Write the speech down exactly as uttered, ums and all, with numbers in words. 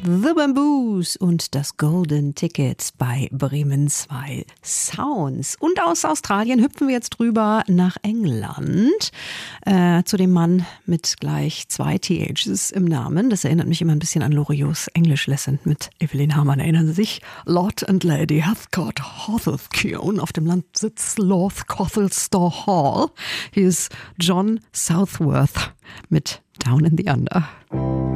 The Bamboos und das Golden Ticket bei Bremen zwei Sounds. Und aus Australien hüpfen wir jetzt drüber nach England äh, zu dem Mann mit gleich zwei T Hs im Namen. Das erinnert mich immer ein bisschen an Loriots English Lesson mit Evelyn Hamann. Erinnern Sie sich? Lord and Lady Heathcote Hawthorne auf dem Landsitz North Cothelstone Hall. Hier ist John Southworth mit Down in the Under.